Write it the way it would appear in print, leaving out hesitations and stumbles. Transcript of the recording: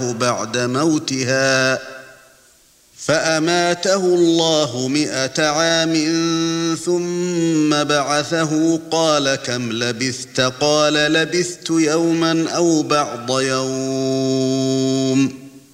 بعد موتها فأماته الله 100 عام ثم بعثه قال كم لبثت قال لبثت يوما أو بعض يوم